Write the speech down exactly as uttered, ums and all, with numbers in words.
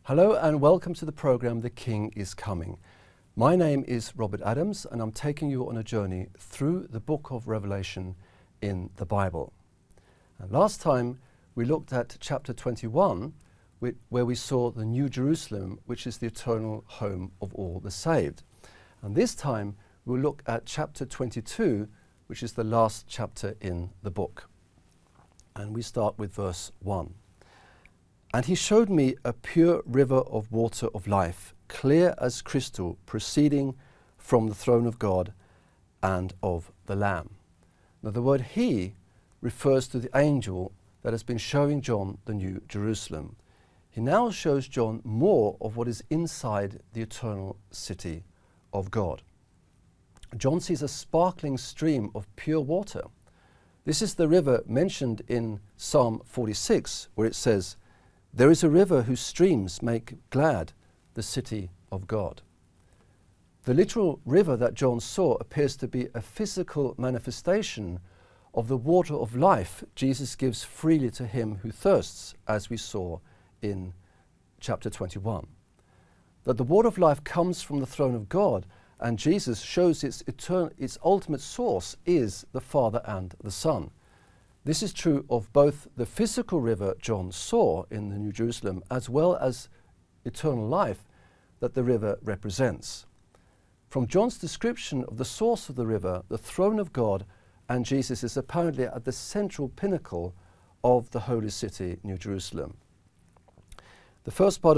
Hello and welcome to the program The King is Coming. My name is Robert Adams and I'm taking you on a journey through the book of Revelation in the Bible. And last time we looked at chapter twenty-one, where we saw the New Jerusalem, which is the eternal home of all the saved. And this time we'll look at chapter twenty-two, which is the last chapter in the book. And we start with verse one. And he showed me a pure river of water of life, clear as crystal, proceeding from the throne of God and of the Lamb. Now the word he refers to the angel that has been showing John the New Jerusalem. He now shows John more of what is inside the eternal city of God. John sees a sparkling stream of pure water. This is the river mentioned in Psalm forty-six, where it says, "There is a river whose streams make glad the city of God." The literal river that John saw appears to be a physical manifestation of the water of life Jesus gives freely to him who thirsts, as we saw in chapter twenty-one. That the water of life comes from the throne of God, and Jesus shows its, eternal, its ultimate source is the Father and the Son. This is true of both the physical river John saw in the New Jerusalem, as well as eternal life that the river represents. From John's description of the source of the river, the throne of God and Jesus is apparently at the central pinnacle of the holy city, New Jerusalem. The first part